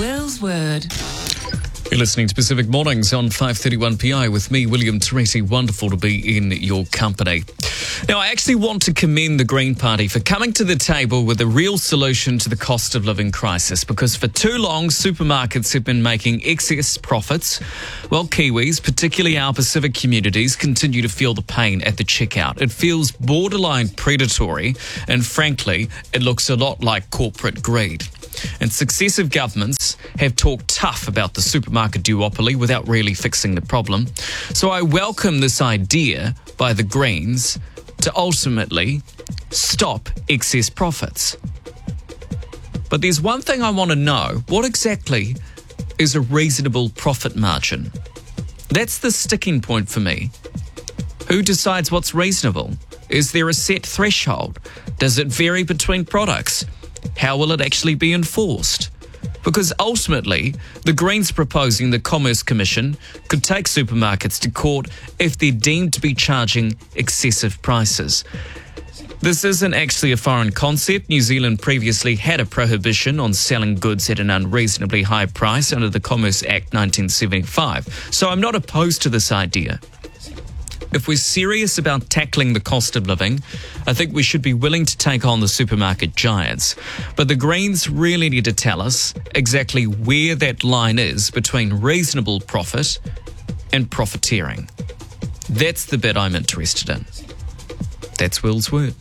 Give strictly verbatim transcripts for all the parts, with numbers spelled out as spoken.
Will's Word. You're listening to Pacific Mornings on five thirty-one P I with me, William Teresi. Wonderful to be in your company. Now, I actually want to commend the Green Party for coming to the table with a real solution to the cost of living crisis, because for too long, supermarkets have been making excess profits, while Kiwis, particularly our Pacific communities, continue to feel the pain at the checkout. It feels borderline predatory, and frankly, it looks a lot like corporate greed. And successive governments have talked tough about the supermarket duopoly without really fixing the problem. So I welcome this idea by the Greens to ultimately stop excess profits. But there's one thing I want to know. What exactly is a reasonable profit margin? That's the sticking point for me. Who decides what's reasonable? Is there a set threshold? Does it vary between products? How will it actually be enforced? Because ultimately, the Greens proposing the Commerce Commission could take supermarkets to court if they're deemed to be charging excessive prices. This isn't actually a foreign concept. New Zealand previously had a prohibition on selling goods at an unreasonably high price under the Commerce Act nineteen seventy-five. So I'm not opposed to this idea. If we're serious about tackling the cost of living, I think we should be willing to take on the supermarket giants. But the Greens really need to tell us exactly where that line is between reasonable profit and profiteering. That's the bit I'm interested in. That's Will's Word.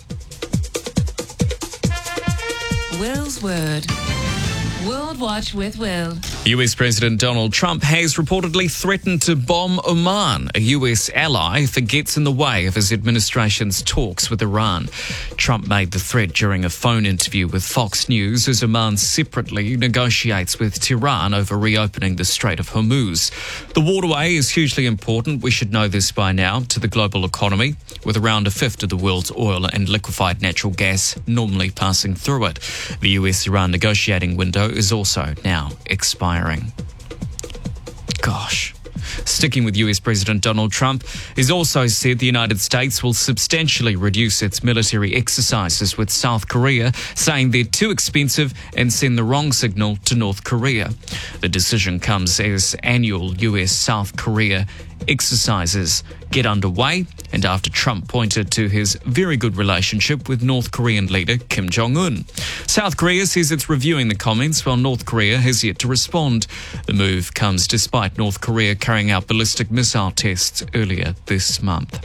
Will's Word. World Watch with Will. U S President Donald Trump has reportedly threatened to bomb Oman, a U S ally, if it gets in the way of his administration's talks with Iran. Trump made the threat during a phone interview with Fox News as Oman separately negotiates with Tehran over reopening the Strait of Hormuz. The waterway is hugely important, we should know this by now, to the global economy, with around a fifth of the world's oil and liquefied natural gas normally passing through it. The U S-Iran negotiating window is also now expiring. Gosh. Sticking with U S President Donald Trump, he's also said the United States will substantially reduce its military exercises with South Korea, saying they're too expensive and send the wrong signal to North Korea. The decision comes as annual U S-South Korea exercises get underway, and after Trump pointed to his very good relationship with North Korean leader Kim Jong-un. South Korea says it's reviewing the comments, while North Korea has yet to respond. The move comes despite North Korea carrying out ballistic missile tests earlier this month.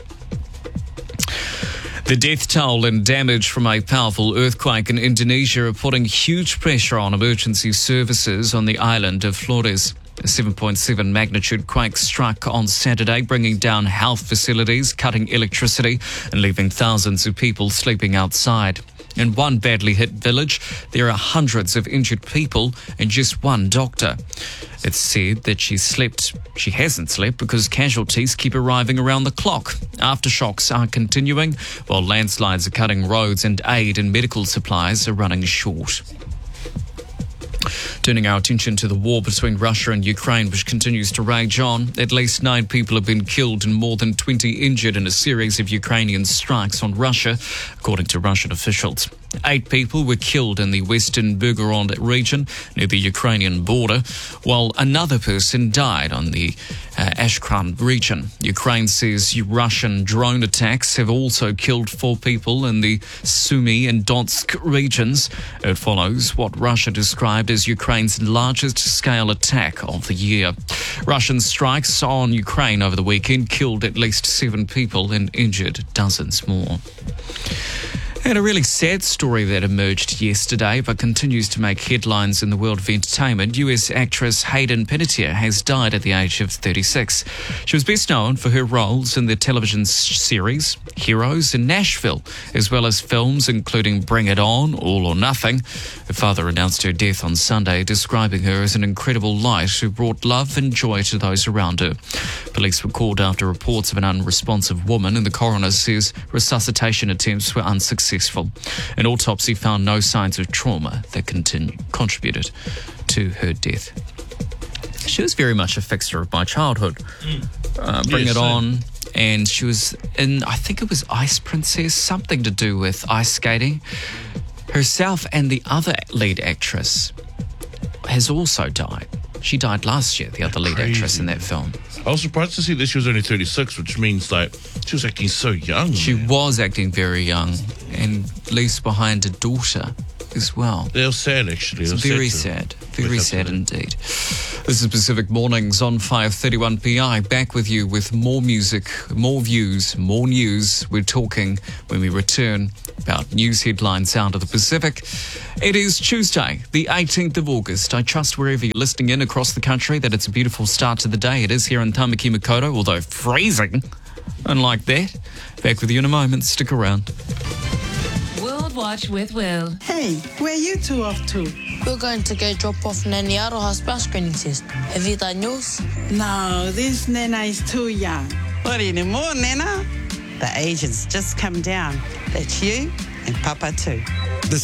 The death toll and damage from a powerful earthquake in Indonesia are putting huge pressure on emergency services on the island of Flores. A seven point seven magnitude quake struck on Saturday, bringing down health facilities, cutting electricity, and leaving thousands of people sleeping outside. In one badly hit village, there are hundreds of injured people and just one doctor. It's said that she slept, she hasn't slept because casualties keep arriving around the clock. Aftershocks are continuing, while landslides are cutting roads and aid and medical supplies are running short. Turning our attention to the war between Russia and Ukraine, which continues to rage on. At least nine people have been killed and more than twenty injured in a series of Ukrainian strikes on Russia, according to Russian officials. Eight people were killed in the western Belgorod region near the Ukrainian border, while another person died on the uh, Ashkelon region. Ukraine says Russian drone attacks have also killed four people in the Sumy and Donetsk regions. It follows what Russia described as Ukraine's largest scale attack of the year. Russian strikes on Ukraine over the weekend killed at least seven people and injured dozens more. And a really sad story that emerged yesterday but continues to make headlines in the world of entertainment. U S actress Hayden Panettiere has died at the age of thirty-six. She was best known for her roles in the television series Heroes and Nashville, as well as films including Bring It On, All or Nothing. Her father announced her death on Sunday, describing her as an incredible light who brought love and joy to those around her. Police were called after reports of an unresponsive woman, and the coroner says resuscitation attempts were unsuccessful. An autopsy found no signs of trauma that continue, contributed to her death. She was very much a fixture of my childhood. Mm. Uh, Bring yes, It On, and she was in, I think it was Ice Princess, something to do with ice skating. Herself and the other lead actress. has also died. She died last year, the other lead Crazy. actress in that film. I was surprised to see that she was only thirty-six, which means like she was acting so young. She man. was acting very young and leaves behind a daughter as well. They were sad, actually. It's It was very sad. sad. Very Wake up sad to that. indeed. This is Pacific Mornings on five thirty-one P I. Back with you with more music, more views, more news. We're talking when we return about news headlines out of the Pacific. It is Tuesday, the eighteenth of August. I trust wherever you're listening in across the country that it's a beautiful start to the day. It is here in Tamaki Makaurau, although freezing. Unlike that. Back with you in a moment. Stick around. World Watch with Will. Hey, where you two off to? We're going to go drop off Nanny Aroha's spouse screening test. Have you done yours? No, this Nana is too young. Not anymore, Nana. The age has just come down. That's you and Papa too.